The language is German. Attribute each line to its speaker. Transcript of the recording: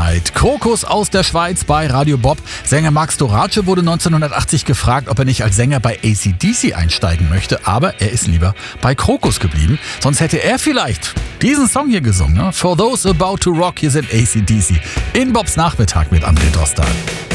Speaker 1: Zeit. Krokus aus der Schweiz bei Radio Bob. Sänger Max Dorace wurde 1980 gefragt, ob er nicht als Sänger bei AC/DC einsteigen möchte, aber er ist lieber bei Krokus geblieben. Sonst hätte er vielleicht diesen Song hier gesungen. Ne? For Those About to Rock, hier sind AC/DC in Bobs Nachmittag mit André Dostal.